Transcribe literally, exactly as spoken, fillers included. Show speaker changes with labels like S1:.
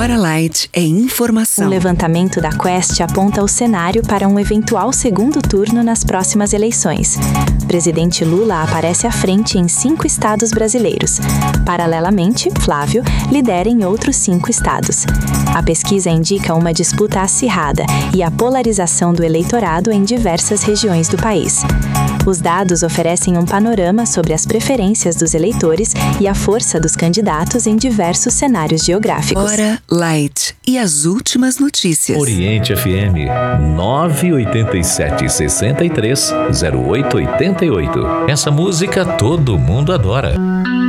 S1: Hora Light é informação.
S2: Um levantamento da Quest aponta o cenário para um eventual segundo turno nas próximas eleições. Presidente Lula aparece à frente em cinco estados brasileiros. Paralelamente, Flávio lidera em outros cinco estados. A pesquisa indica uma disputa acirrada e a polarização do eleitorado em diversas regiões do país. Os dados oferecem um panorama sobre as preferências dos eleitores e a força dos candidatos em diversos cenários geográficos.
S1: Hora Light e as últimas notícias.
S3: Oriente F M nove oito sete, seis três, zero oito oito oito. Essa música todo mundo adora.